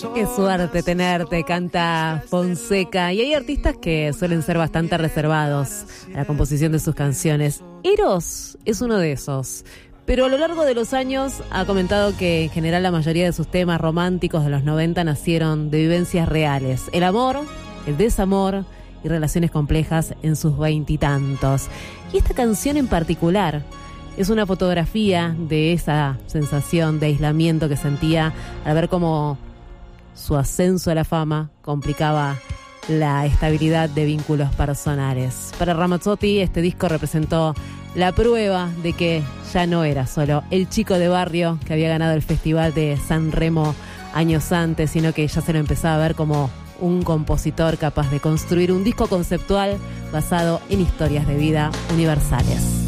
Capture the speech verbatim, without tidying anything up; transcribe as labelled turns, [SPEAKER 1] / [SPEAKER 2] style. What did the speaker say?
[SPEAKER 1] Qué suerte tenerte, canta Fonseca. Y hay artistas que suelen ser bastante reservados a la composición de sus canciones. Eros es uno de esos. Pero a lo largo de los años ha comentado que en general la mayoría de sus temas románticos de los noventa nacieron de vivencias reales. El amor, el desamor y relaciones complejas en sus veintitantos. Y, y esta canción en particular es una fotografía de esa sensación de aislamiento que sentía al ver cómo su ascenso a la fama complicaba la estabilidad de vínculos personales. Para Ramazzotti, este disco representó la prueba de que ya no era solo el chico de barrio que había ganado el Festival de San Remo años antes, sino que ya se lo empezaba a ver como un compositor capaz de construir un disco conceptual basado en historias de vida universales.